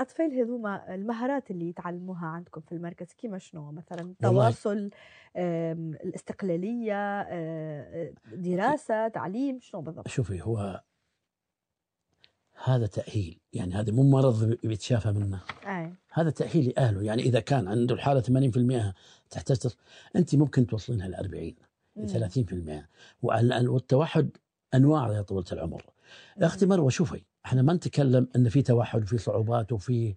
الأطفال هذوما المهارات اللي يتعلموها عندكم في المركز كيما شنو؟ مثلا والله التواصل، الاستقلالية، دراسة، تعليم، شنو بالضبط؟ شوفي، هو هذا تأهيل، يعني هذا مو مرض بيتشافى منه. هذا تأهيل لأهله. يعني إذا كان عنده الحالة 80% تحتاج أنت ممكن توصلينها ل 40 30%. والتوحد أنواع يا طويلة العمر. أختي مروة، شوفي، احنا ما نتكلم أن في توحد وفي صعوبات وفي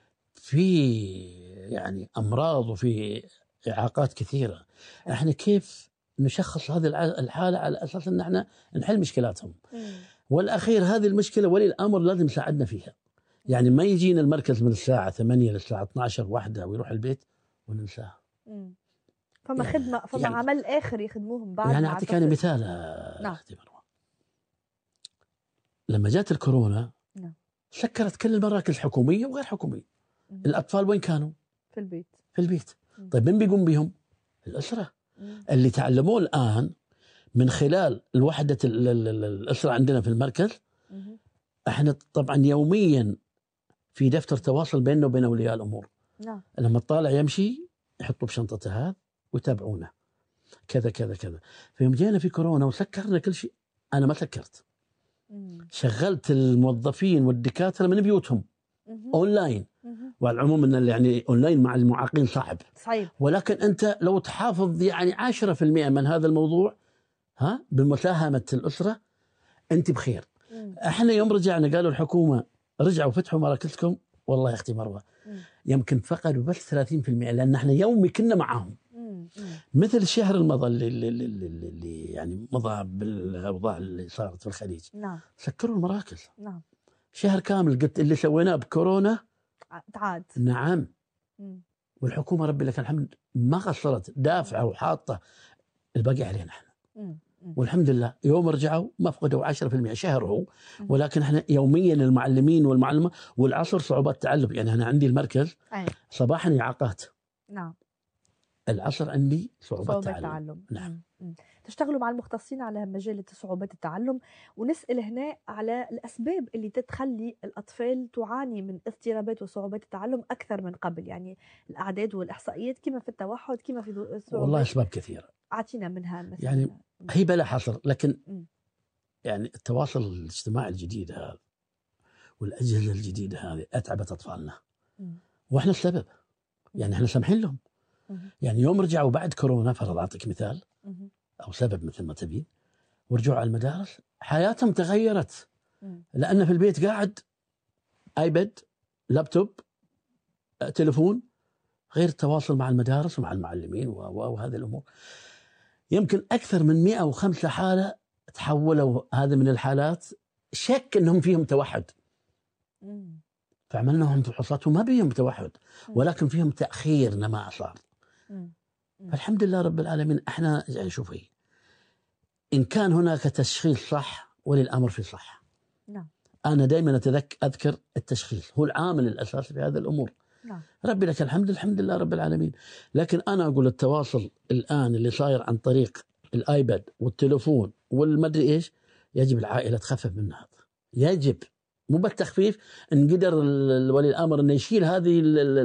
يعني أمراض وفي إعاقات كثيرة. احنا كيف نشخص هذه الحالة على أساس أن احنا نحل مشكلاتهم. والأخير هذه المشكلة ولي الأمر لازم يساعدنا فيها. يعني ما يجينا المركز من الساعة 8 للساعة 12 واحدة ويروح البيت وننساه. فما يعني خدمة، فما يعني عمل آخر يخدموهم بعد. يعني أعطيك أنا مثال. نعم. لما جات الكورونا نعم. سكرت كل المراكز الحكومية وغير حكومية. الأطفال وين كانوا؟ في البيت. في البيت. طيب من بيقوم بهم؟ الأسرة. اللي تعلموه الآن من خلال الوحدة الأسرة عندنا في المركز. احنا طبعا يوميا في دفتر تواصل بيننا وبين أولياء الأمور. نعم. لما الطالع يمشي يحطوا بشنطته هذا ويتابعونه كذا كذا كذا. فيوم جينا في كورونا وسكرنا كل شيء، أنا ما سكرت. شغلت الموظفين والدكاترة من بيوتهم أونلاين. والعموم أن يعني أونلاين مع المعاقين صعب. ولكن أنت لو تحافظ يعني 10% من هذا الموضوع بمساهمة الأسرة أنت بخير. احنا يوم رجعنا قالوا الحكومة رجعوا فتحوا مراكزكم، والله يا أختي مروة يمكن فقدوا بس 30%، لأن احنا يومي كنا معاهم. مثل الشهر المضى اللي يعني مضى بالأوضاع اللي صارت في الخليج. نعم. سكروا المراكز. نعم. شهر كامل قلت اللي سويناه بكورونا تعاد. نعم. والحكومة ربي لك الحمد ما قصرت، دافعة وحاطة الباقي علينا احنا. والحمد لله يوم رجعوا ما فقدوا 10%. شهر هو، ولكن احنا يوميا المعلمين والمعلمة والعصر صعوبات تعلم. يعني أنا عندي المركز صباحا إعاقات. نعم. العصر عندي صعوبات تعلم. نعم. تشتغلوا مع المختصين على مجال صعوبات التعلم، ونسأل هنا على الأسباب اللي تخلي الأطفال تعاني من اضطرابات وصعوبات التعلم أكثر من قبل. يعني الأعداد والإحصائيات كما في التوحد كما في الصعوبات. والله أسباب كثيرة، أعطينا منها مثلا. يعني هي بلا حصر. لكن يعني التواصل الاجتماعي الجديد هذا والأجهزة الجديدة هذه أتعبت أطفالنا، وإحنا السبب. يعني إحنا سامحين لهم. يعني يوم رجعوا بعد كورونا، فرض أعطيك مثال أو سبب مثل ما تبين، ورجعوا على المدارس حياتهم تغيرت. لأن في البيت قاعد آيباد، لابتوب، تلفون، غير التواصل مع المدارس ومع المعلمين وهذه الأمور. يمكن أكثر من 105 حالة تحولوا هذا من الحالات شك أنهم فيهم توحد. فعملناهم فحوصات وما بيهم توحد، ولكن فيهم تأخير نماء صار. فالحمد لله رب العالمين. احنا يعني شوفي، إن كان هناك تشخيص صح وللأمر في صح. نعم. أنا دائما أذكر التشخيص هو العامل الأساسي في هذه الأمور. نعم. ربي لك الحمد لله رب العالمين. لكن أنا أقول التواصل الآن اللي صاير عن طريق الآيباد والتلفون والمدري إيش، يجب العائلة تخفف من هذا. يجب مو بالتخفيف، إن قدر ولي الأمر أن يشيل هذه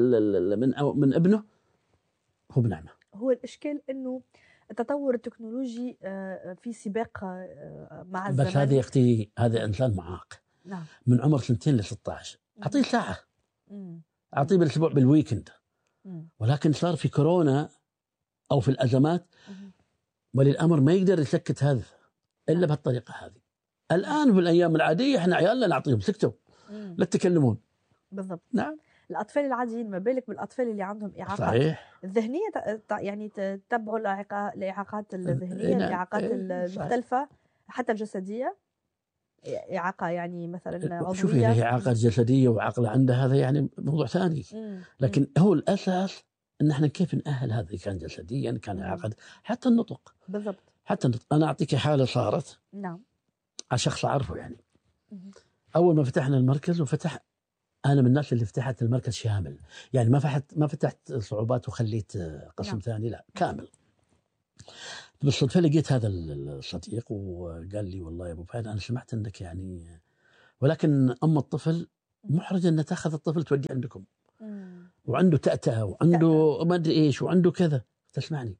من ابنه هو بنعمة. هو الإشكال أنه التطور التكنولوجي في سباق مع الزمن. بس هذه أختي هذا إنسان معاق. نعم. من عمر 2 ل 16 أعطيه ساعة، أعطيه بالأسبوع بالويكند. ولكن صار في كورونا أو في الأزمات ولي الأمر ما يقدر يسكت هذا إلا بهالطريقة هذه. الآن في الأيام العادية إحنا عيالنا نعطيهم سكتوا لا تتكلمون. بالضبط. نعم. الأطفال العاديين، ما بالك بالأطفال اللي عندهم إعاقات صحيح. الذهنية. يعني تتبعوا الإعاقات الذهنية، الإعاقات المختلفة، حتى الجسدية. إعاقة يعني مثلا عضوية. شوفي، هي إعاقة جسدية وعقل عندها، هذا يعني موضوع ثاني. لكن هو الأساس إن إحنا كيف نأهل هذا، كان جسديا كان إعاقة، حتى النطق. بالضبط. حتى النطق. أنا أعطيك حالة صارت. نعم. على شخص أعرفه يعني. أول ما فتحنا المركز أنا من الناس اللي فتحت المركز شامل. يعني ما فتحت صعوبات وخليت قسم ثاني، لا كامل. بالصدفة لقيت هذا الصديق وقال لي والله يا أبو فهد أنا سمعت أنك يعني، ولكن أم الطفل محرج ان تاخذ الطفل توديه عندكم وعنده تأتأة وعنده ما ادري ايش وعنده كذا. تسمعني،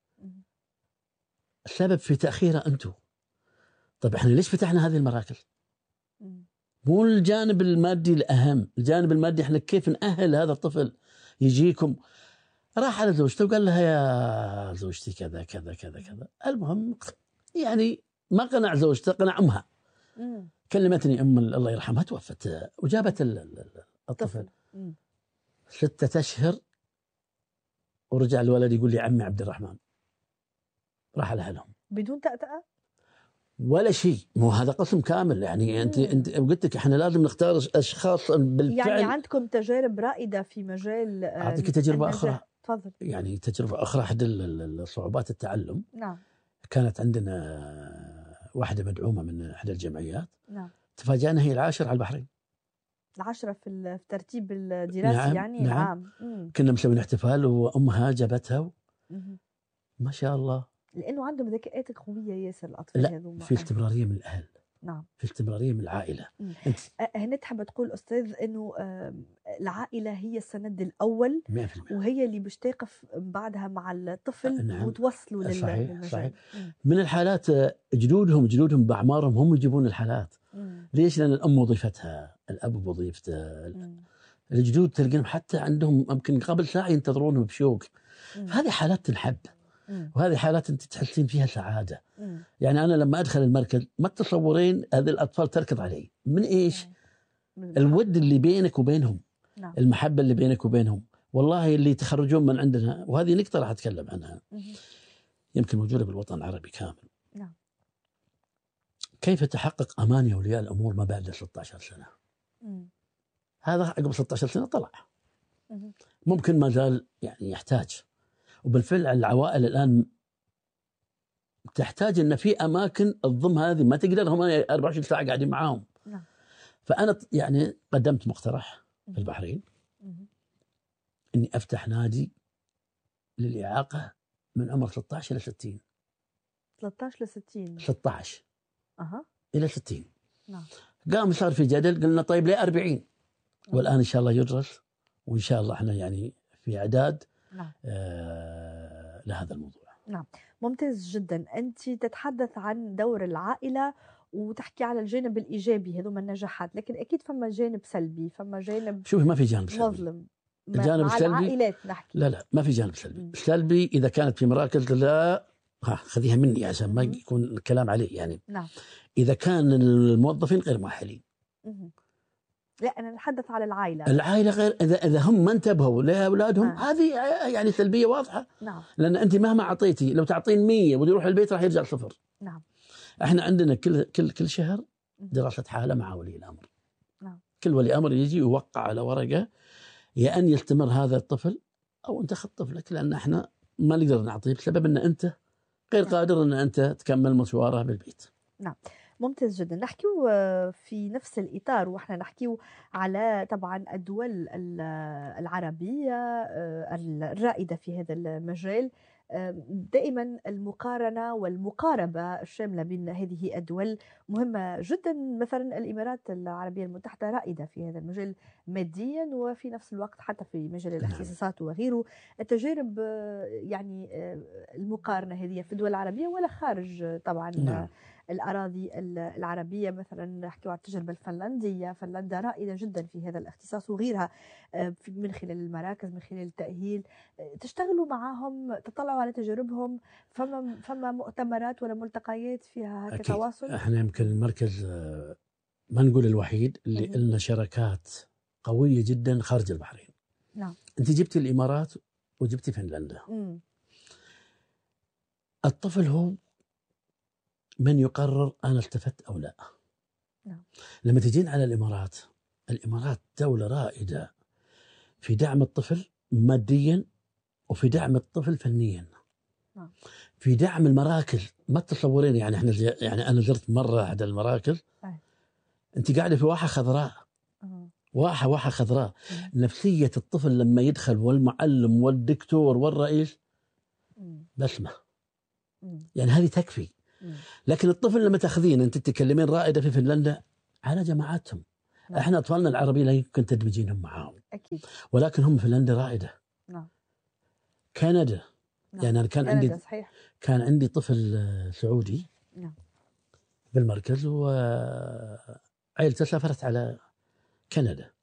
السبب في تأخيره انتم. طيب احنا ليش فتحنا هذه المراكز؟ مو الجانب المادي الأهم، الجانب المادي احنا كيف نأهل هذا الطفل يجيكم. راح على زوجته وقال لها يا زوجتي كذا كذا كذا كذا. المهم يعني ما قنع زوجته، قنع أمها. كلمتني أم الله يرحمها، توفت، وجابت الطفل 6 أشهر، ورجع الولد يقول لي عمي عبد الرحمن. راح لأهلهم بدون تأتأة ولا شيء. مو هذا قسم كامل يعني. انت قلت لك احنا لازم نختار اشخاص بالفعل. يعني عندكم تجارب رائده في مجال. اعطيك تجربه اخرى. تفضل. يعني تجربه اخرى، احد صعوبات التعلم. نعم. كانت عندنا واحده مدعومه من احدى الجمعيات. نعم. تفاجأنا هي العاشر على البحرين. العاشرة في الترتيب الدراسي. نعم. يعني نعم. العام. كنا مسوين احتفال وامها جابتها ما شاء الله، لانه عندهم ذكاءات قويه ياسر الاطفال هذوما. في استمراريه من الاهل. نعم. في استمراريه من العائله. هنا تحب تقول استاذ انه العائله هي السند الاول 100%. وهي اللي باش تقف بعدها مع الطفل. نعم. وتوصلوا للمجال. صحيح. من الحالات جدودهم باعمارهم هم يجيبون الحالات. ليش؟ لان الام وظيفتها، الاب وظيفته، الجدود تلقيهم حتى عندهم يمكن قبل ساعه ينتظرونهم بشوق. هذه حالات تنحب، وهذه حالات انت تحسين فيها سعاده. يعني انا لما ادخل المركز ما تتصورين هذه الاطفال تركض علي من ايش؟ الود اللي بينك وبينهم. نعم. المحبه اللي بينك وبينهم. والله اللي يتخرجون من عندنا، وهذه نقطه راح اتكلم عنها، يمكن موجوده بالوطن العربي كامل. نعم. كيف تحقق امان اولياء الامور ما بعد 16 سنه؟ هذا عقب 16 سنه طلع. ممكن ما زال يعني يحتاج، وبالفعل العوائل الآن تحتاج أن في أماكن تضم هذه، ما تقدر هم 24 ساعة قاعدين معاهم. نعم. فأنا يعني قدمت مقترح في البحرين أني أفتح نادي للإعاقة من عمر 16 إلى 60. 13 ل 60. 16 إلى 60. نعم. قام صار في جدل، قلنا طيب ليه 40؟ والآن إن شاء الله يدرس، وإن شاء الله إحنا يعني في إعداد. نعم. لهذا الموضوع. نعم. ممتاز جدا. أنت تتحدث عن دور العائلة وتحكي على الجانب الإيجابي، هذو من النجاحات، لكن أكيد فما جانب سلبي، فما جانب شوفي ما في جانب سلبي مظلم. الجانب مع السلبي العائلات نحكي. لا ما في جانب سلبي. السلبي إذا كانت في مراكز، لا خذيها مني عشان ما يكون الكلام عليه يعني. نعم. إذا كان الموظفين غير مؤهلين. لا أنا نتحدث على العائلة غير، إذا هم ما انتبهوا لأولادهم هذه يعني سلبية واضحة. نعم. لأن أنت مهما أعطيتي، لو تعطين 100 ويروح البيت راح يرجع 0. نعم. إحنا عندنا كل شهر دراسة حالة مع ولي الأمر. نعم. كل ولي أمر يجي يوقع على ورقة يا أن يستمر هذا الطفل أو أنت خذ طفلك، لأن إحنا ما نقدر نعطيه بسبب أن أنت غير قادر أن أنت تكمل مشواره بالبيت. نعم. ممتاز جدا. نحكي في نفس الإطار، وإحنا نحكي على طبعا الدول العربية الرائدة في هذا المجال. دائما المقارنة والمقاربة الشاملة بين هذه الدول مهمة جدا. مثلا الإمارات العربية المتحدة رائدة في هذا المجال ماديا، وفي نفس الوقت حتى في مجال الاختصاصات وغيره. التجارب يعني المقارنة هذه في الدول العربية ولا خارج طبعا الأراضي العربية. مثلا نحكي على التجربة الفنلندية. فنلندا رائدة جدا في هذا الاختصاص وغيرها، من خلال المراكز، من خلال التأهيل. تشتغلوا معهم، تطلعوا على تجاربهم، فما مؤتمرات ولا ملتقيات فيها كتواصل؟ احنا يمكن المركز ما نقول الوحيد اللي لنا شراكات قوية جدا خارج البحرين. نعم. انت جبتي الإمارات وجبتي فنلندا. الطفل هو من يقرر أنا التفت أو لا. نعم. لما تجين على الإمارات دولة رائدة في دعم الطفل ماديا، وفي دعم الطفل فنيا. نعم. في دعم المراكز ما تتصورين. يعني احنا يعني أنا زرت مرة أحد المراكز. أنت قاعدة في واحة خضراء. واحة خضراء. نفسية الطفل لما يدخل، والمعلم والدكتور والرئيس بسمة. يعني هذه تكفي. لكن الطفل لما تأخذين، أنت تتكلمين رائدة في فنلندا على جماعاتهم، احنا اطفالنا العربيين لا يمكن تدمجينهم معاهم اكيد. ولكن هم فنلندا رائده. نعم. كندا. نعم. يعني انا كندا صحيح. كان عندي طفل سعودي نعم. بالمركز وعائلته سافرت على كندا.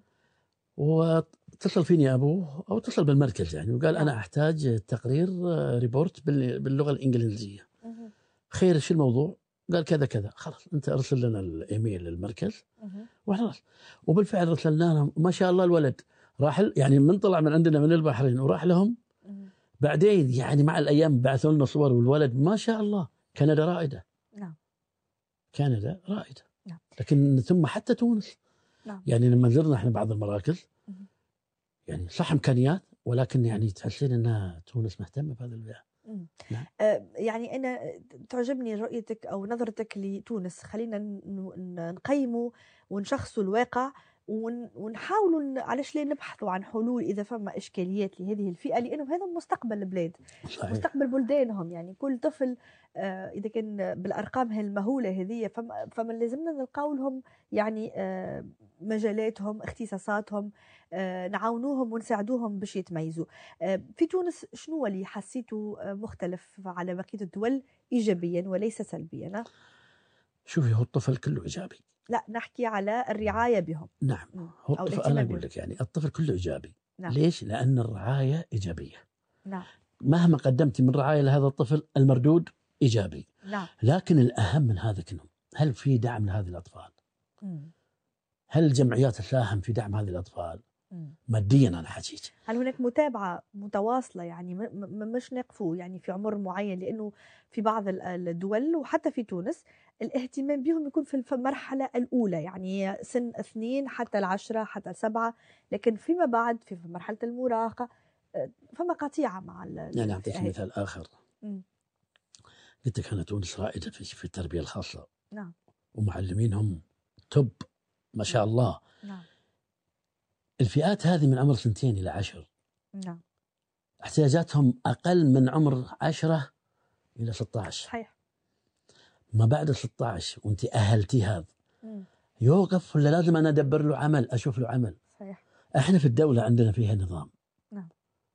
واتصل فيني ابوه او اتصل بالمركز يعني وقال انا احتاج تقرير ريبورت باللغه الانجليزيه. خير شو الموضوع؟ قال كذا كذا. خلاص انت ارسل لنا الايميل للمركز وخلاص. وبالفعل رسلنا لهم. ما شاء الله الولد راح يعني من طلع من عندنا من البحرين وراح لهم. بعدين يعني مع الايام بعثوا لنا صور والولد ما شاء الله كندا رائده. نعم. كندا رائده. نعم. لكن ثم حتى تونس. نعم. يعني لما زرنا احنا بعض المراكز يعني صح امكانيات ولكن يعني تحسين انها تونس مهتمه بهذا البيئه. نعم. يعني انا تعجبني رؤيتك او نظرتك لتونس. خلينا نقيموا ونشخصوا الواقع ونحاولوا علاش لا نبحثوا عن حلول اذا فما اشكاليات لهذه الفئه، لانهم هذا مستقبل البلاد. صحيح. مستقبل بلدانهم. يعني كل طفل اذا كان بالارقام المهوله هذه فما لازمنا نلقاو لهم يعني مجالاتهم اختصاصاتهم، نعاونوهم ونساعدوهم باش يتميزوا. في تونس شنو اللي حسيته مختلف على بقيه الدول ايجابيا وليس سلبيا؟ شوفي هو الطفل كله ايجابي. لا نحكي على الرعاية بهم. نعم. هو الطفل أنا أقول لك يعني الطفل كله إيجابي. نعم. ليش؟ لأن الرعاية إيجابية. نعم. مهما قدمتي من رعاية لهذا الطفل المردود إيجابي. نعم. لكن الأهم من هذا كله هل في دعم لهذه الأطفال؟ هل الجمعيات تساهم في دعم هذه الأطفال؟ ماديا أنا حكيت. هل هناك متابعة متواصلة يعني مش نقفوا يعني في عمر معين؟ لأنه في بعض الدول وحتى في تونس الاهتمام بهم يكون في المرحلة الأولى، يعني سن 2 حتى 10 حتى 7، لكن فيما بعد في مرحلة المراهقة فما قطيعة مع يعني أعطيك مثال آخر. قلت لك أنا تونس رائدة في التربية الخاصة. نعم. ومعلمينهم توب ما شاء الله. نعم. الفئات هذه من عمر 2 إلى 10. نعم. احتياجاتهم أقل من عمر 10 إلى 16. صحيح. ما بعد 16 وانت أهلتي هذا يوقف ولا لازم أنا أدبر له عمل أشوف له عمل؟ صحيح. احنا في الدولة عندنا فيها نظام. نعم.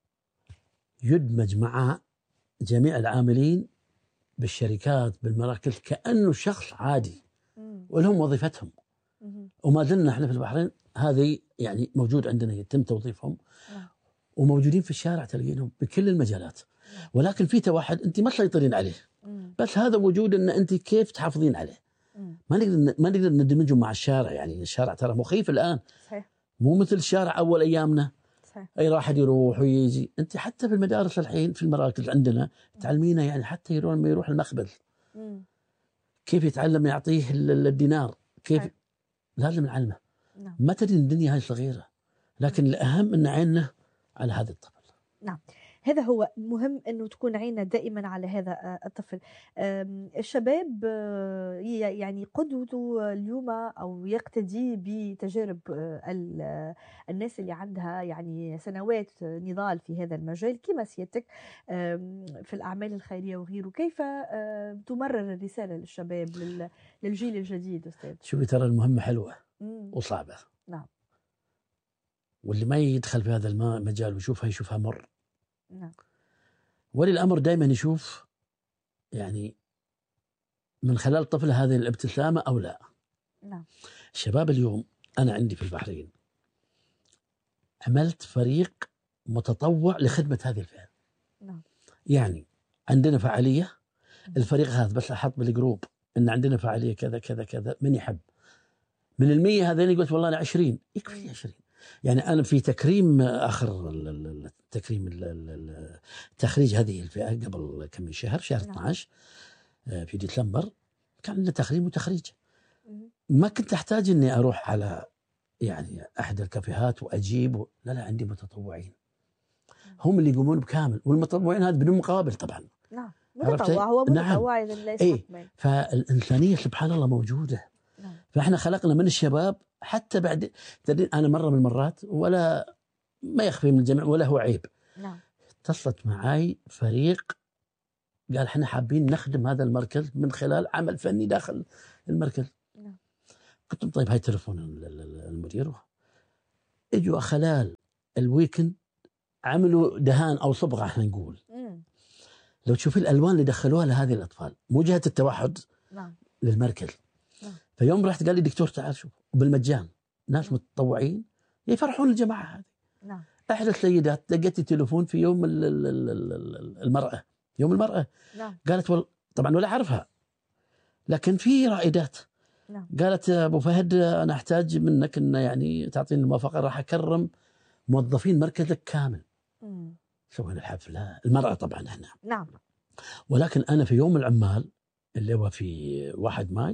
يدمج مع جميع العاملين بالشركات بالمراكز كأنه شخص عادي ولهم وظيفتهم. وما زلنا احنا في البحرين هذه يعني موجود عندنا يتم توظيفهم. وموجودين في الشارع تلاقينهم بكل المجالات. ولكن في توحد انت ما تسيطرين عليه. بس هذا وجود ان انت كيف تحافظين عليه. ما نقدر ندمجه مع الشارع. يعني الشارع ترى مخيف الان. صحيح. مو مثل الشارع اول ايامنا. صحيح. اي واحد يروح ويجي. انت حتى في المدارس الحين في المراكز عندنا تعلمينا يعني حتى لما يروح المخبز كيف يتعلم يعطيه الدينار كيف. صحيح. لازم نعلمه. نعم. ما تدري الدنيا هاي صغيره لكن الاهم ان عيننا على هذا الطفل. نعم. هذا هو مهم أنه تكون عيننا دائما على هذا الطفل. الشباب يعني قدوته اليوم أو يقتدي بتجارب الناس اللي عندها يعني سنوات نضال في هذا المجال كما سيادتك في الأعمال الخيرية وغيره. كيف تمرر الرسالة للشباب للجيل الجديد أستاذ؟ شوفي ترى المهمة حلوة وصعبة. نعم. واللي ما يدخل في هذا المجال ويشوفها يشوفها مر. نعم. ولي الأمر دائما يشوف يعني من خلال طفله هذه الابتسامة أو لا. نعم. الشباب اليوم أنا عندي في البحرين عملت فريق متطوع لخدمة هذه الفئة. نعم. يعني عندنا فعالية الفريق هذا بس أحط بالجروب إن عندنا فعالية كذا كذا كذا من يحب من 100 هذين قلت والله أنا 20 يكفي 20. يعني أنا في تكريم آخر تكريم تخريج هذه الفئة قبل كم من شهر 12 في ديسمبر كان لنا تكريم وتخريج. ما كنت أحتاج إني أروح على يعني أحد الكافيهات وأجيب لا عندي متطوعين هم اللي يقومون بكامل والمتطوعين هذا بدون مقابل طبعا. نعم. متطوع هو متطوع. نعم. إذا ليس فالإنسانية سبحان الله موجودة. نعم. فإحنا خلقنا من الشباب حتى بعد أنا مرة من المرات ولا ما يخفي من الجميع ولا هو عيب. نعم. اتصلت معي فريق قال احنا حابين نخدم هذا المركز من خلال عمل فني داخل المركز. نعم. قلت لهم طيب هاي تلفون المدير. اجوا خلال الويكند عملوا دهان او صبغه احنا نقول. لو تشوفي الالوان اللي دخلوها لهذه الاطفال مو جهه التوحد نعم للمركز. نعم. فيوم رحت قال لي دكتور تعال شوف بالمجان ناس متطوعين يفرحون الجماعه هذه. نعم. احدى السيدات دقت تليفون في يوم المراه، يوم المراه. نعم. قالت طبعا ولا اعرفها لكن في رائدات. نعم. قالت ابو فهد انا احتاج منك ان يعني تعطيني الموافقه راح اكرم موظفين مركزك كامل. سوينا الحفله المراه طبعا هنا. نعم. ولكن انا في يوم العمال اللي هو في 1 ماي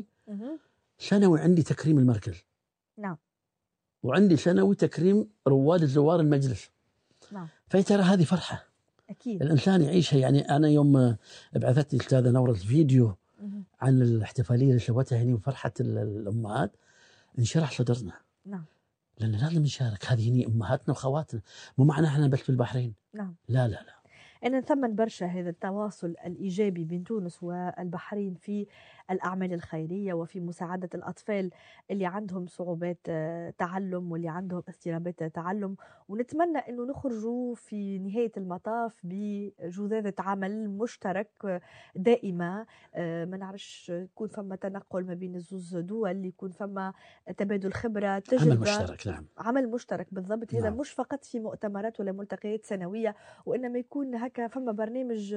سنوي عندي تكريم المركز. نعم. وعندي سنوي تكريم رواد الزوار المجلس. نعم. فترى هذه فرحه اكيد الانسان يعيشها. يعني انا يوم ابعثتني الاستاذه نورز فيديو عن الاحتفاليه اللي سوتها هنا وفرحه الامهات انشرح صدرنا. نعم. لان لازم نشارك، هذه هني امهاتنا واخواتنا، مو معنى احنا بس في البحرين. نعم. لا لا لا. أنا نثمن برشا هذا التواصل الإيجابي بين تونس والبحرين في الأعمال الخيرية وفي مساعدة الأطفال اللي عندهم صعوبات تعلم واللي عندهم اضطرابات تعلم، ونتمنى أنه نخرجوا في نهاية المطاف بجذاذة عمل مشترك دائمة. ما نعرفش يكون فما تنقل ما بين الزوز دول، يكون فما تبادل خبرة، تجربة، عمل مشترك. نعم عمل مشترك بالضبط. هذا نعم. مش فقط في مؤتمرات ولا ملتقيات سنوية، وإنما يكون هكا فما برنامج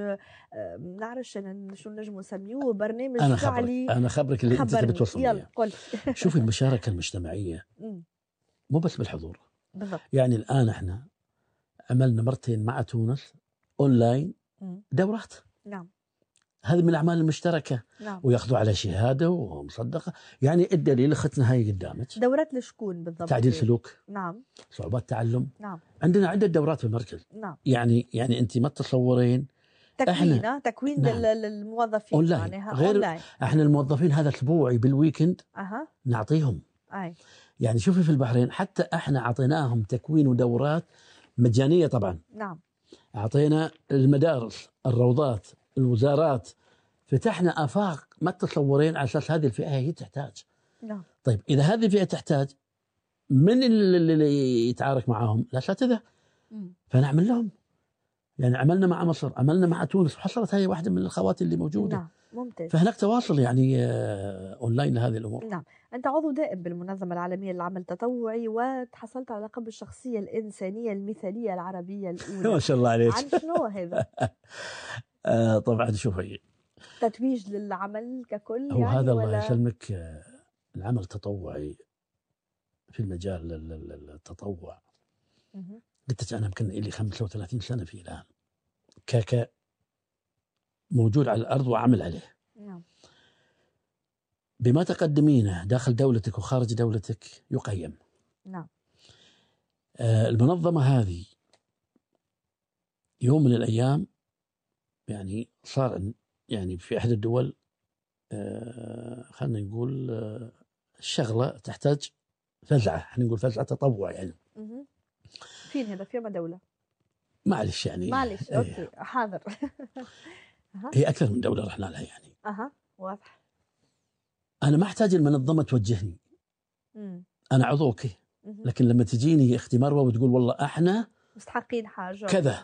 نعرفش أنا شو نجم نسميوه، برنامج فعلي. أنا خبرك اللي أنت تبي توصل يلا قل. شوفي المشاركة المجتمعية مو بس بالحضور. بالضبط. يعني الآن احنا عملنا مرتين مع تونس أونلاين دورات. نعم. هذه من الأعمال المشتركة. نعم. ويأخذوا على شهادة ومصدقة. يعني الدليل أختنا هاي قدامك. دورات لشكون بالضبط؟ تعديل سلوك. نعم. صعوبات تعلم. نعم. عندنا عدة دورات في المركز. نعم. يعني أنت ما تتصورين. تكوين نعم. للموظفين أونلاين. معناها غير أونلاين. احنا الموظفين هذا أسبوعي بالويكند نعطيهم. أي. يعني شوفي في البحرين حتى احنا اعطيناهم تكوين ودورات مجانيه طبعا. نعم. اعطينا المدارس، الروضات، الوزارات، فتحنا افاق ما تتصورين على اساس هذه الفئه هي تحتاج. نعم. طيب اذا هذه الفئه تحتاج من اللي يتعارك معاهم؟ الاساتذه. فنعمل لهم. يعني عملنا مع مصر، عملنا مع تونس، وحصلت هاي واحدة من الخوات اللي موجوده. نعم. ممتاز. فهناك تواصل يعني اونلاين لهذه الامور. نعم. أنت عضو دائم بالمنظمة العالمية للعمل التطوعي، وتحصلت على لقب الشخصية الإنسانية المثالية العربية الأولى. ما شاء الله عليك. عن شنو هذا؟ طبعا شوفي، تتويج للعمل ككل هو يعني هذا ولا؟ الله يسلمك. العمل التطوعي في المجال التطوع قلت لك أنا يمكن لي 35 سنة فيه الآن موجود على الأرض وأعمل عليه. نعم. بما تقدمينه داخل دولتك وخارج دولتك يقيم. نعم. المنظمة هذه يوم من الأيام يعني صار يعني في أحد الدول خلنا نقول الشغلة تحتاج فزعة، احنا نقول فزعة تطوع يعني. فين هذا؟ في ما دولة؟ معلش يعني. معلش أوكي حاضر. هي أكثر من دولة رحنا لها يعني. واضح. أنا ما أحتاج المنظمة توجهني. أنا عضوك، لكن لما تجيني أختي مروة وتقول والله إحنا مستحقين حاجة كذا،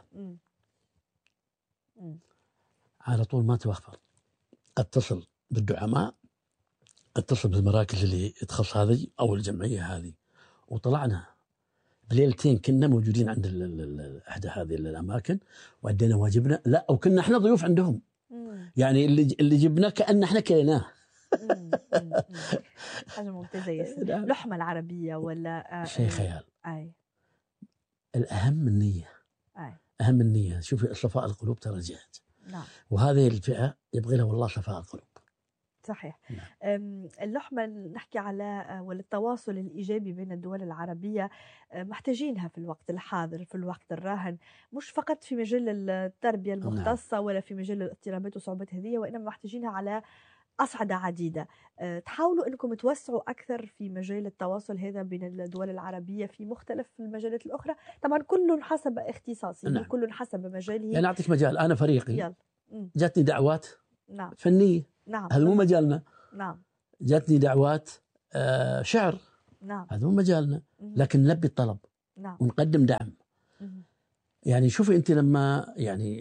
على طول ما توفر. اتصل بالدعماء، اتصل بالمراكز اللي تخص هذه أو الجمعية هذه، وطلعنا بليلتين كنا موجودين عند أحد هذه الأماكن وأدينا واجبنا. لا، وكنا إحنا ضيوف عندهم. يعني اللي جبناه كأن إحنا كلناه. حاجة ممتازة ياسر. لحمة العربية ولا شيء خيال. أي. الأهم النية. أهم النية. شوفي صفاء القلوب ترى جهد. نعم. وهذه الفئة يبغي لها والله صفاء القلوب. صحيح. نعم. اللحمة نحكي على والتواصل الإيجابي بين الدول العربية محتاجينها في الوقت الحاضر، في الوقت الراهن، مش فقط في مجال التربية المختصة ولا في مجال الاضطرابات والصعوبات هذه، وإنما محتاجينها على أصعدة عديدة. تحاولوا أنكم توسعوا أكثر في مجال التواصل هذا بين الدول العربية في مختلف المجالات الأخرى، طبعا كل حسب اختصاصه. نعم. كل حسب مجاله. يعني أعطيك مجال، أنا فريقي جاتني دعوات. نعم. فنية. نعم. هذا مو مجالنا. نعم. جاتني دعوات شعر، نعم. هذا مو مجالنا، لكن نلبي الطلب نعم. ونقدم دعم. يعني شوفي أنت لما يعني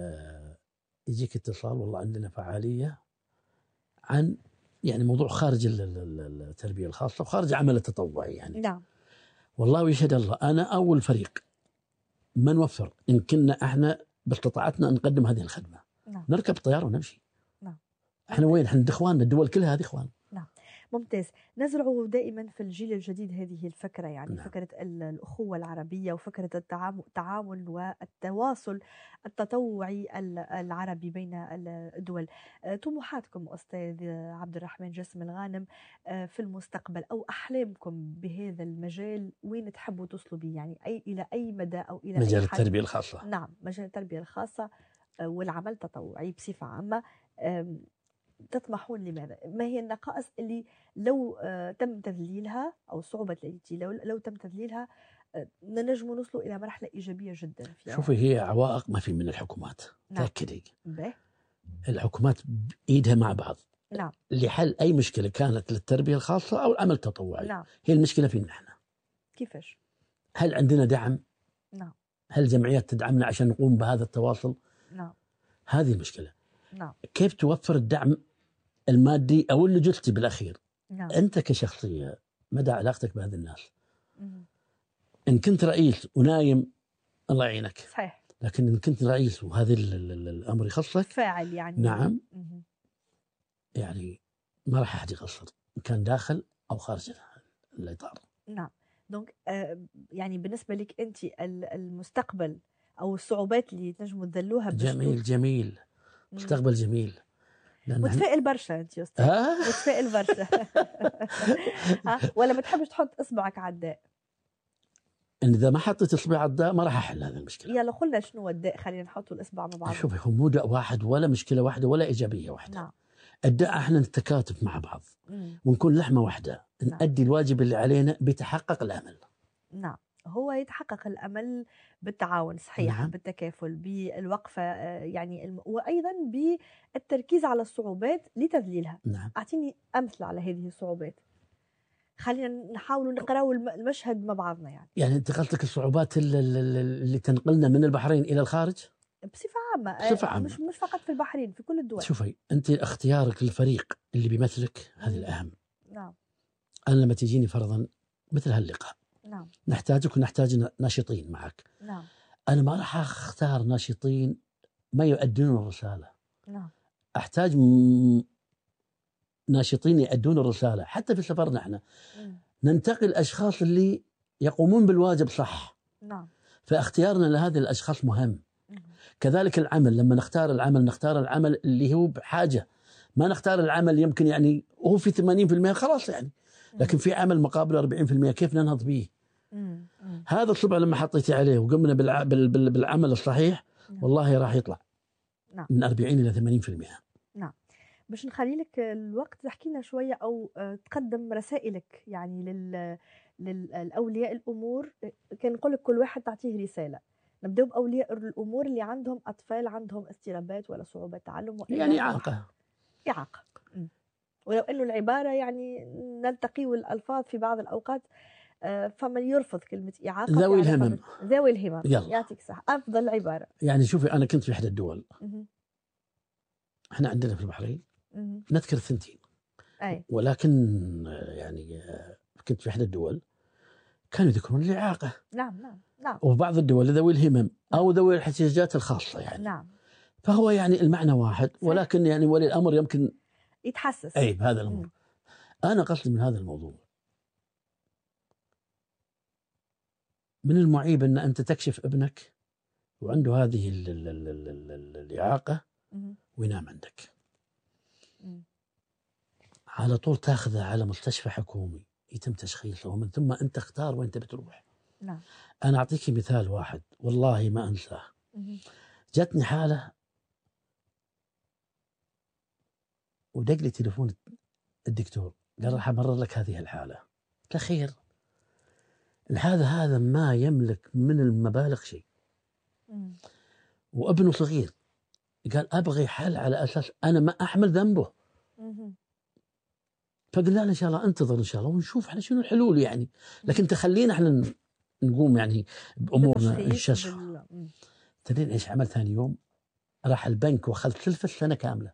يجيك اتصال والله عندنا فعالية عن يعني موضوع خارج التربية الخاصة وخارج عمل التطوعي يعني. نعم. والله ويشهد الله أنا أول فريق ما نوفر إن كنا إحنا باستطاعتنا نقدم هذه الخدمة. نعم. نركب طيارة ونمشي. نعم. إحنا وين؟ إحنا إخواننا، الدول كلها هذه إخوان. نعم. ممتاز. نزرع دائما في الجيل الجديد هذه الفكرة، يعني نعم. فكرة الأخوة العربية وفكرة التعامل والتواصل التطوعي العربي بين الدول. طموحاتكم أستاذ عبد الرحمن جسم الغانم في المستقبل، أو أحلامكم بهذا المجال، وين تحبوا توصلوا به؟ يعني إلى أي مدى أو إلى مجال أي حد؟ التربية الخاصة. نعم، مجال التربية الخاصة والعمل التطوعي بصفة عامة. تطمحون لماذا؟ ما هي النقائص اللي لو تم تذليلها، أو الصعوبة التي لو تم تذليلها نجم نوصلوا إلى مرحلة إيجابية جدا فيها؟ شوفي هي عوائق ما في من الحكومات. نعم. تأكدي به. الحكومات بإيدها مع بعض. نعم. لحل أي مشكلة كانت للتربية الخاصة أو العمل التطوعي. نعم. هي المشكلة فينا احنا. كيفاش؟ هل عندنا دعم؟ نعم. هل جمعيات تدعمنا عشان نقوم بهذا التواصل؟ نعم. هذه المشكلة. نعم. كيف توفر الدعم المادي أو اللوجستي بالأخير؟ نعم. أنت كشخصية مدى علاقتك بهذا الناس؟ إن كنت رئيس ونايم الله يعينك. صحيح. لكن إن كنت رئيس وهذا الأمر يخصك فاعل يعني. نعم. يعني ما راح أحد يقصر إن كان داخل أو خارج الإطار. نعم. دونك يعني بالنسبة لك أنت المستقبل أو الصعوبات اللي تنجموا تذلوها جميل مستقبل جميل. متفائل برشا أنت يا أستاذ. متفائل برشا. ولا ما تحبش تحط إصبعك على الداء؟ إن إذا ما حطيت إصبعي على الداء ما راح أحل هذا المشكلة. يلا قلنا شنو الداء، خلينا نحطوا الإصبع مع بعض. شوفي هو مو داء واحد ولا مشكلة واحدة ولا إيجابية واحدة. نعم. الداء احنا نتكاتف مع بعض ونكون لحمة واحدة. نعم. نأدي الواجب اللي علينا بيتحقق الأمل. نعم. هو يتحقق الأمل بالتعاون صحيح. نعم. بالتكافل، بالوقفة يعني وأيضا بالتركيز على الصعوبات لتذليلها. نعم. أعطيني أمثلة على هذه الصعوبات، خلينا نحاول نقرأ المشهد مع بعضنا. يعني انت قصدك الصعوبات اللي تنقلنا من البحرين إلى الخارج بصفة عامة؟ مش فقط في البحرين، في كل الدول. شوفي أنت اختيارك للفريق اللي بيمثلك هذه الأهم. نعم. أنا لما تجيني فرضا مثل هاللقاء، نعم، نحتاجك ونحتاج ناشطين معك. نعم. أنا ما راح أختار ناشطين ما يؤدون الرسالة. نعم. أحتاج ناشطين يؤدون الرسالة. حتى في سفرنا احنا ننتقل أشخاص اللي يقومون بالواجب صح. نعم. فاختيارنا لهذه الأشخاص مهم. كذلك العمل، لما نختار العمل اللي هو بحاجة، ما نختار العمل يمكن يعني هو في 80% خلاص يعني، لكن في عمل مقابل 40% كيف ننهض به؟ هذا الصبع لما حطيتي عليه وقمنا بالعمل الصحيح والله راح يطلع من 40 إلى 80%. نعم. باش نخلي لك الوقت تحكي لنا شوية أو تقدم رسائلك يعني للأولياء الأمور. كان نقول لك كل واحد تعطيه رسالة. نبدأ بأولياء الأمور اللي عندهم أطفال عندهم اضطرابات ولا صعوبات تعلم يعني إعاقة. ولو أنه العبارة يعني نلتقي الألفاظ في بعض الأوقات فمن يرفض كلمة إعاقة. ذوي الهمم. ذوي الهمم. يعطيك صح، أفضل عبارة. يعني شوفي أنا كنت في إحدى الدول. إحنا عندنا في البحرين نذكر 2 أي. ولكن يعني كنت في إحدى الدول كانوا يذكرون الإعاقة. نعم نعم نعم. وفي بعض الدول ذوي الهمم أو ذوي الاحتياجات الخاصة يعني. نعم. فهو يعني المعنى واحد ولكن يعني ولي الأمر يمكن يتحسس بهذا الأمر. أنا قصدي من هذا الموضوع من المعيب أن أنت تكشف ابنك وعنده هذه الإعاقة وينام عندك على طول تأخذه على مستشفى حكومي يتم تشخيصه ومن ثم أنت اختار وين تبي تروح. نعم. أنا أعطيك مثال واحد والله ما أنساه. جاتني حالة ودق لي تليفون الدكتور قال راح أمرر لك هذه الحالة. قلت خير. هذا ما يملك من المبالغ شيء وابنه صغير. قال أبغي حل على أساس أنا ما أحمل ذنبه. فقلنا له إن شاء الله انتظر إن شاء الله ونشوف احنا شنو الحلول يعني، لكن تخلينا احنا نقوم يعني بأمورنا الششخ. تدرين إيش عمل ثاني يوم؟ راح البنك وأخذ سلفة سنة كاملة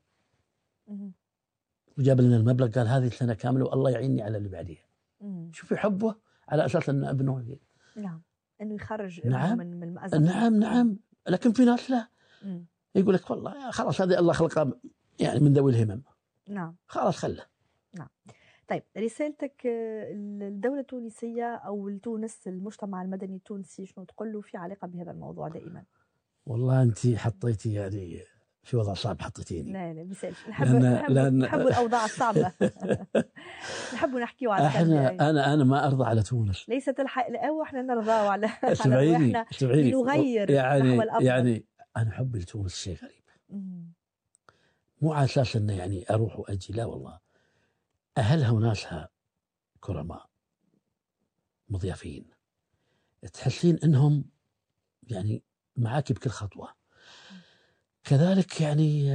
وجاب لنا المبلغ، قال هذه سنة كاملة والله يعيني على اللي بعديها. شوفي حبه على أساس أن ابنه نعم أنه يخرج نعم من المأزق. نعم لكن في ناس لا، يقول لك والله خلاص هذه الله خلقه يعني من ذوي الهمم. نعم خلاص خله. نعم. طيب رسالتك الدولة التونسية أو تونس، المجتمع المدني التونسي، شنو تقول له في علاقة بهذا الموضوع دائما؟ والله أنت حطيتي يعني في وضع صعب حطيتيني. لا بيسالش، نحب الأوضاع الصعبة. نحب نحكي على أنا ما أرضى على تونس، ليست الحق احنا نرضى على سمعيني نغير نحو الأفضل. يعني أنا حبي لتونس شيء غريب، مو على أساس أنه يعني أروح وأجي، لا والله، أهلها وناسها كرماء مضيافين، تحسين أنهم يعني معاك بكل خطوة. كذلك يعني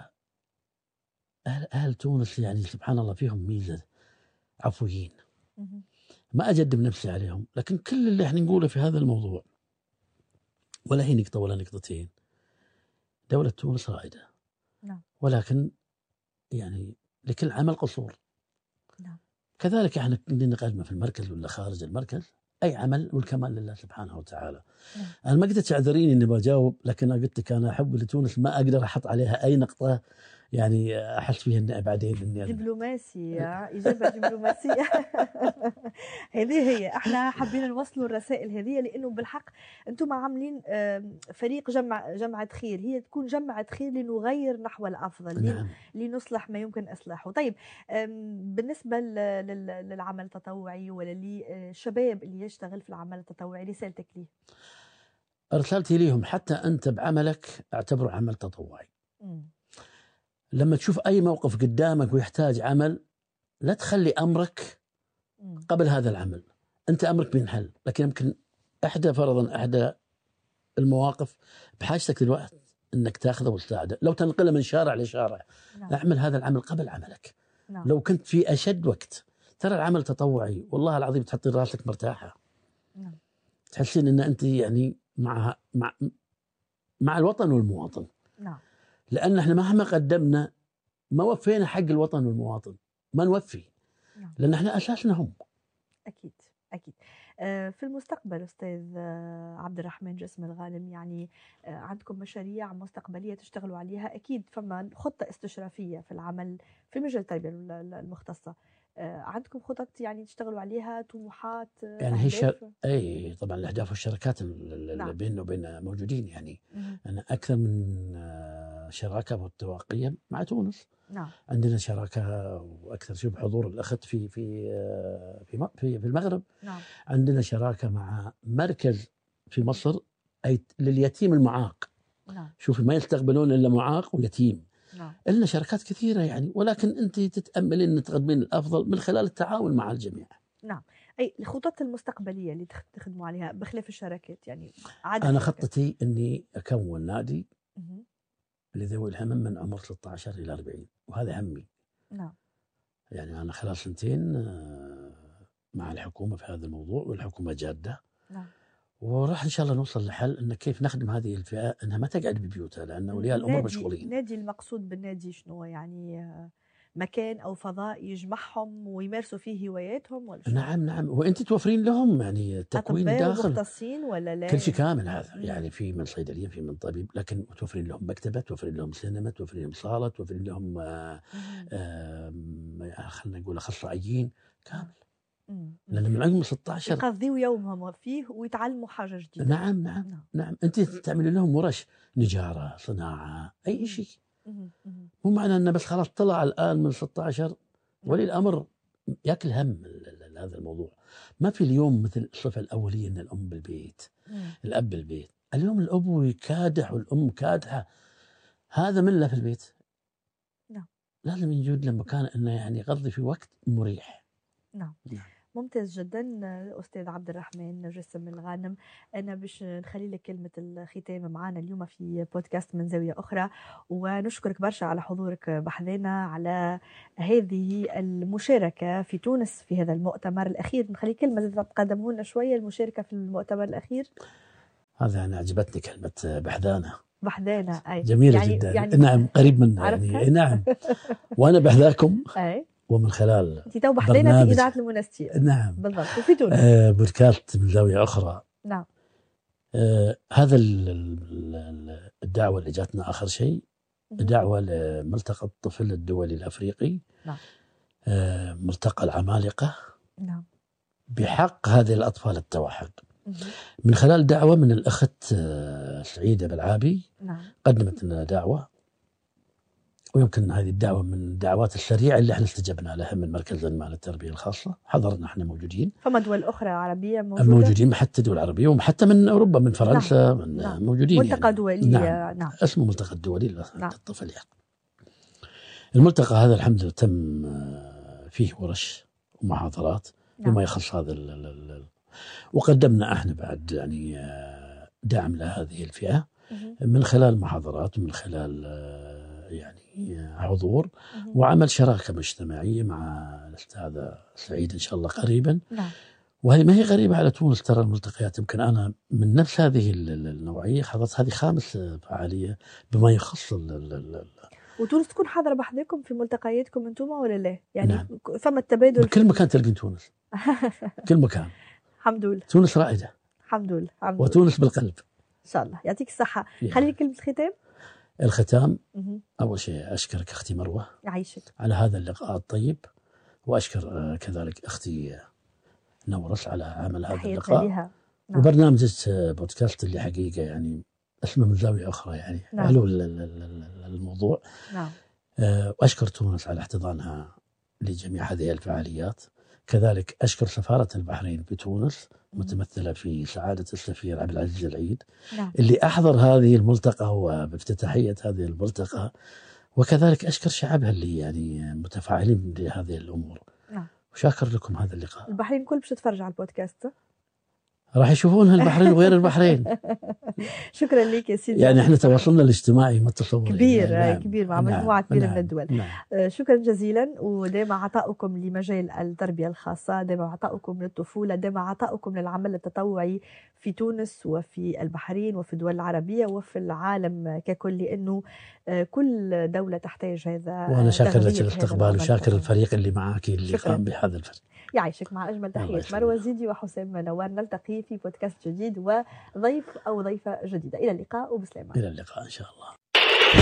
أهل تونس يعني سبحان الله فيهم ميزة، عفويين، ما أجدم نفسي عليهم، لكن كل اللي احنا نقوله في هذا الموضوع ولا هي نقطة ولا نقطتين، دولة تونس رائدة، ولكن يعني لكل عمل قصور. كذلك احنا عندنا قدمة في المركز ولا خارج المركز، أي عمل والكمال لله سبحانه وتعالى. أنا ما قدرت تعذريني إني بجاوب، لكن أنا قلت لك أنا أحب لتونس، ما أقدر أحط عليها أي نقطة يعني أحس فيها إن بعدين إني دبلوماسية، إجابة دبلوماسية. هذه هي، إحنا حابين نوصلوا الرسائل هذه، لأنه بالحق أنتم عاملين فريق جمعة خير، هي تكون جمعة خير لنغير نحو الأفضل. لنصلح ما يمكن إصلاحه. طيب بالنسبة للعمل التطوعي ولا للشباب اللي يشتغل في العمل التطوعي، رسالتك ليه؟ رسالتي ليهم حتى أنت بعملك اعتبره عمل تطوعي. لما تشوف أي موقف قدامك ويحتاج عمل، لا تخلي أمرك قبل هذا العمل، أنت أمرك بينحل، لكن يمكن أحدى المواقف بحاجتك للوقت أنك تأخذه وتساعده، لو تنقله من شارع لشارع. اعمل هذا العمل قبل عملك. لو كنت في أشد وقت، ترى العمل تطوعي والله العظيم تحطي راسك مرتاحة. تحسين أن أنت يعني مع الوطن والمواطن. لأن احنا مهما قدمنا ما وفينا حق الوطن والمواطن، ما نوفي. لأن احنا أساسنا هم. أكيد. في المستقبل أستاذ عبد الرحمن جسم الغانم، يعني عندكم مشاريع مستقبلية تشتغلوا عليها، أكيد فما خطة استشرافية في العمل في مجال التربية المختصة، عندكم خطط يعني تشتغلوا عليها، طموحات، يعني هي طبعا الأهداف والشراكات اللي بيننا وبين موجودين، يعني أنا أكثر من شراكة متوقية مع تونس. عندنا شراكة وأكثر شيء بحضور الأخت في المغرب. عندنا شراكة مع مركز في مصر لليتيم المعاق. شوفي ما يستقبلون إلا معاق ويتيم. لنا شركات كثيرة يعني، ولكن أنت تتأملين أن تقدمين الأفضل من خلال التعاون مع الجميع. أي الخطط المستقبلية اللي تخدموا عليها بخلاف الشراكات يعني؟ أنا خطتي أني أكون نادي لذوي الهمم من عمر 16 إلى 40، وهذا همي. يعني أنا خلال 2 سنين مع الحكومة في هذا الموضوع، والحكومة جادة. وراح إن شاء الله نوصل لحل أن كيف نخدم هذه الفئة أنها ما تقعد ببيوتها، لأن أولياء الأمور مشغولين. نادي المقصود بالنادي شنو يعني؟ مكان أو فضاء يجمعهم ويمارسوا فيه هواياتهم ولا شنو؟ نعم، وأنت توفرين لهم يعني تكوين داخل مختصين ولا لا؟ كل شيء كامل هذا. يعني في من صيدلية، في من طبيب، لكن توفرين لهم مكتبة، توفرين لهم سينما، توفرين لهم صالة، توفرين لهم خلنا نقول أخصائيين كامل. لأن من عمر 16 يقضوا يومهم فيه ويتعلموا حاجة جديدة. نعم. أنت تعمل لهم ورش نجارة، صناعة، أي شيء. مو معنى أنه بس خلاص طلع الآن من 16 ولي الأمر يأكل هم هذا الموضوع. ما في اليوم مثل الصفة الأولية أن الأم بالبيت، الأب بالبيت. اليوم الأب كادح والأم كادحة، هذا من له في البيت. نعم. لازم يوجد له مكان أنه يعني يقضي في وقت مريح. نعم. ممتاز جدا أستاذ عبد الرحمن جسم الغانم. أنا باش نخلي لك كلمة الختام معنا اليوم في بودكاست من زاوية أخرى، ونشكرك برشا على حضورك بحذنا على هذه المشاركة في تونس في هذا المؤتمر الأخير. نخلي كلمة تقدموا لنا شوية المشاركة في المؤتمر الأخير. هذا أنا عجبتني كلمة بحذانة أي جميلة جدا. يعني نعم قريب منا يعني. نعم وأنا بحذاكم أي ومن خلال انت تو بحذانا في إذاعة المنستير. نعم بالضبط وفي تونس بودكاست من زاوية أخرى. نعم هذا الدعوة اللي جاتنا آخر شيء دعوة لملتقى الطفل الدولي الأفريقي. نعم ملتقى العمالقة. نعم بحق هذه الأطفال التوحد من خلال دعوة من الأخت سعيدة بالعابي. نعم قدمت لنا دعوة، ويمكن هذه الدعوة من الدعوات السريعة اللي احنا استجبنا لها من مركز المال التربية الخاصة. حضرنا احنا موجودين. فما دول أخرى عربية موجودة؟ موجودين حتى دول عربية وحتى من أوروبا من فرنسا. نعم. من نعم. موجودين ملتقى يعني. دولي. نعم. اسمه ملتقى الدولي للطفل. نعم. يعني الملتقى هذا الحمد لله تم فيه ورش ومحاضرات بما يخص هذا وقدمنا احنا بعد يعني دعم لهذه الفئة من خلال محاضرات ومن خلال يعني حضور وعمل شراكة مجتمعية مع الأستاذة سعيد إن شاء الله قريبا. نعم. وهي ما هي غريبة على تونس. ترى الملتقيات يمكن أنا من نفس هذه النوعية حضرت هذه 5 فعالية بما يخص وتونس تكون حاضرة بحذاكم في ملتقياتكم أنتم ولا لا؟ يعني نعم. فما التبادل بكل مكان تلقين تونس. كل مكان. الحمد لله. تونس رائدة. الحمد لله. وتونس بالقلب. إن شاء الله. يعطيك الصحة. خلي كلمة الختام. أول شيء أشكرك أختي مروة يعيشك على هذا اللقاء الطيب، وأشكر كذلك أختي نورس على عمل هذا اللقاء. نعم. وبرنامج بودكاست اللي حقيقة يعني اسمه من زاوية أخرى يعني. نعم. حلو الموضوع. نعم. وأشكر تونس على احتضانها لجميع هذه الفعاليات. كذلك أشكر سفارة البحرين في تونس متمثلة في سعادة السفير عبد العزيز العيد. نعم. اللي أحضر هذه الملتقى وبافتتاحية هذه الملتقى. وكذلك أشكر شعبها اللي يعني متفاعلين بهذه الأمور. نعم. وشاكر لكم هذا اللقاء. البحرين كل باش تتفرج على البودكاست راح يشوفونها البحرين وغير البحرين. شكرا لك يا سيدي. يعني احنا تواصلنا الاجتماعي ما تصور كبير. يعني. نعم. كبير مع مجموعة كبيرة من الدول. نعم. شكرا جزيلا. ودائما عطاؤكم لمجال التربية الخاصة، دائما عطاؤكم للطفولة، دائما عطاؤكم للعمل التطوعي في تونس وفي البحرين وفي الدول العربية وفي العالم ككل، لأنه كل دولة تحتاج هذا. وأنا شاكر لك الاستقبال وشاكر الفريق اللي معك اللي قام بهذا الفريق. يعيشك. مع أجمل تحيات مروة زيدي وحسام نوار. نلتقي في بودكاست جديد وضيف أو ضيفة جديدة. إلى اللقاء وبسلامة. إلى اللقاء إن شاء الله.